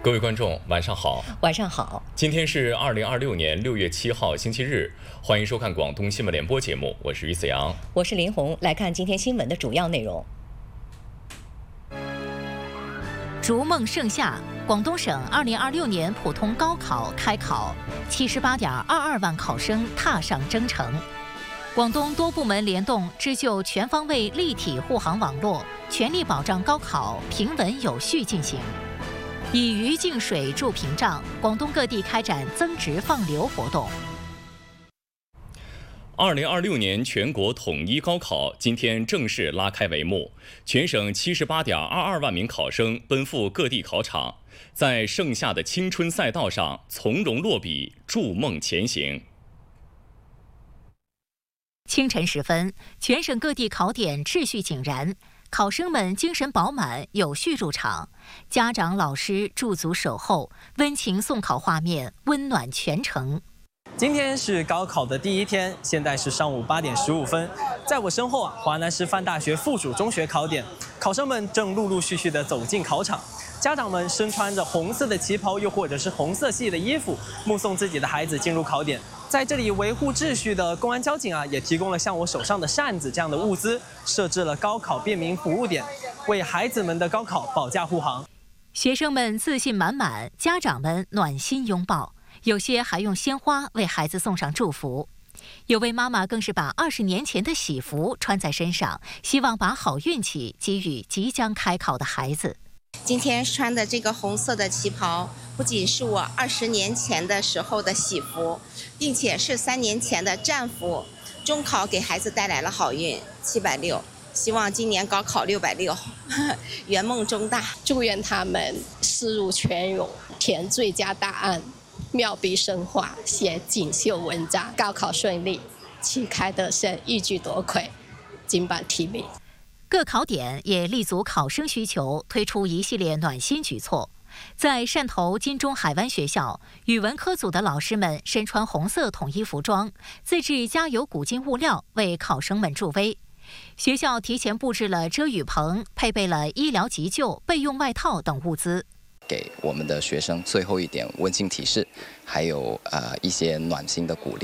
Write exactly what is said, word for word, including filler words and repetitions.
各位观众，晚上好。 晚上好。 今天是二零二六年六月七号，星期日，欢迎收看广东新闻联播节目，我是于子阳， 我是林红。来看今天新闻的主要内容。 逐梦盛夏，广东省二零二六年普通高考开考，七十八点二二万考生踏上征程。广东多部门联动，织就全方位立体护航网络，全力保障高考平稳有序进行。以鱼净水筑屏障，广东各地开展增值放流活动。 二零二六年全国统一高考今天正式拉开帷幕，全省七十八点二二万名考生奔赴各地考场，在盛夏的青春赛道上从容落笔，筑梦前行。 清晨时分，全省各地考点秩序井然，考生们精神饱满，有序入场，家长老师驻足守候，温情送考画面温暖全城。 今天是高考的第一天，现在是上午八点十五分，在我身后啊，华南师范大学附属中学考点，考生们正陆陆续续地走进考场，家长们身穿着红色的旗袍，又或者是红色系的衣服，目送自己的孩子进入考点。在这里维护秩序的公安交警啊，也提供了像我手上的扇子这样的物资，设置了高考便民服务点，为孩子们的高考保驾护航。 学生们自信满满，家长们暖心拥抱，有些还用鲜花为孩子送上祝福。有位妈妈更是把二十年前的喜服穿在身上，希望把好运气给予即将开考的孩子。 今天穿的这个红色的旗袍，不仅是我二十年前的时候的喜服，并且是三年前的战服。中考给孩子带来了好运，七百六，希望今年高考六百六，圆梦中大。 祝愿他们思如泉涌，填最佳答案，妙笔生花，写锦绣文章，高考顺利，旗开得胜，一举夺魁，金榜题名。 各考点也立足考生需求，推出一系列暖心举措。在汕头金钟海湾学校，语文科组的老师们身穿红色统一服装，自制加油鼓劲物料，为考生们助威。学校提前布置了遮雨棚，配备了医疗急救、备用外套等物资， 给我们的学生最后一点温馨提示，还有呃一些暖心的鼓励。